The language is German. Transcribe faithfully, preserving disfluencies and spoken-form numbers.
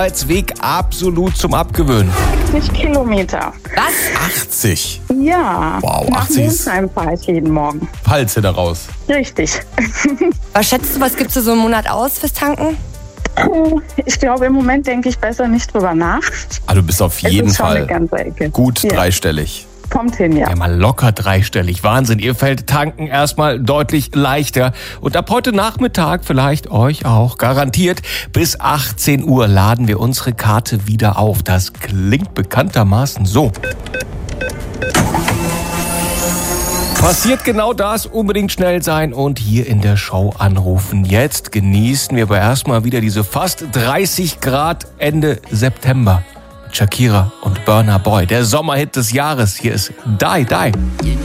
Als Weg absolut zum Abgewöhnen. achtzig Kilometer. Was? achtzig. Ja. Wow, Nach achtzig ist- Monsheim fahre ich jeden Morgen. Palze daraus. Richtig. Was schätzt du, was gibst du so einen Monat aus fürs Tanken? Ich glaube, im Moment denke ich besser nicht drüber nach. Ah, du bist auf Es jeden ist schon eine Fall ganze Ecke. gut Ja. dreistellig. Kommt hin, ja. Ja, mal locker dreistellig. Wahnsinn, ihr fällt tanken erstmal deutlich leichter. Und ab heute Nachmittag, vielleicht euch auch, garantiert, bis achtzehn Uhr laden wir unsere Karte wieder auf. Das klingt bekanntermaßen so. Passiert genau das, unbedingt schnell sein und hier in der Show anrufen. Jetzt genießen wir aber erstmal wieder diese fast dreißig Grad Ende September. Shakira und Burna Boy, der Sommerhit des Jahres. Hier ist Die Die.